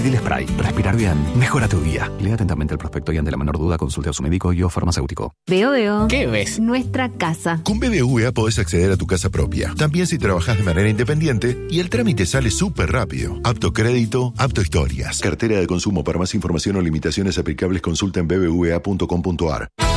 Dil Spray. Respirar bien. Mejora tu día. Lea atentamente el prospecto y ante la menor duda consulte a su médico y o farmacéutico. Veo. ¿Qué ves? Nuestra casa. Con BBVA podés acceder a tu casa propia. También si trabajás de manera independiente y el trámite sale súper rápido. Apto crédito, apto historias. Cartera de consumo. Para más información o limitaciones aplicables consulta en bbva.com.ar.